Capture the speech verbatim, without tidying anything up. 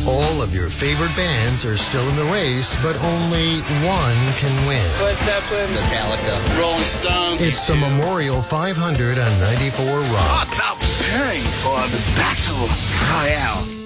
All of your favorite bands are still in the race, but only one can win. Led Zeppelin, Metallica, Rolling Stones. It's the Memorial five hundred on ninety-four Rock. About preparing for the battle royale.